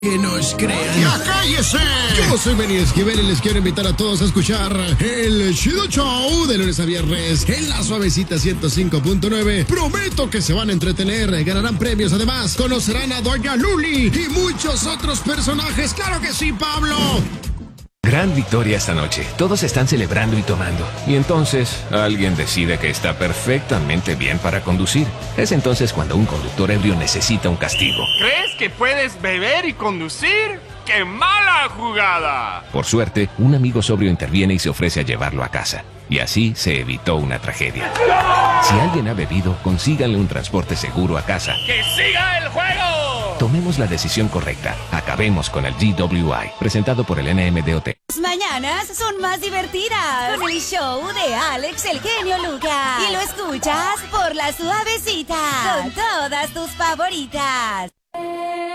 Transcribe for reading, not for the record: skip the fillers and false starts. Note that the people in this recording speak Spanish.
Que nos crean. ¡Ya cállese! Yo soy Benny Esquivel y les quiero invitar a todos a escuchar el Chido Show de lunes a viernes en la suavecita 105.9. Prometo que se van a entretener, ganarán premios, además conocerán a Doña Luli y muchos otros personajes. ¡Claro que sí, Pablo! Gran victoria esta noche. Todos están celebrando y tomando. Y entonces, alguien decide que está perfectamente bien para conducir. Es entonces cuando un conductor ebrio necesita un castigo. ¿Crees que puedes beber y conducir? ¡Qué mala jugada! Por suerte, un amigo sobrio interviene y se ofrece a llevarlo a casa. Y así se evitó una tragedia. Si alguien ha bebido, consíganle un transporte seguro a casa. ¡Que siga el juego! Tomemos la decisión correcta. Acabemos con el GWI, presentado por el NMDOT. Las mañanas son más divertidas con el show de Alex el Genio Lucas. Y lo escuchas por la suavecita con todas tus favoritas.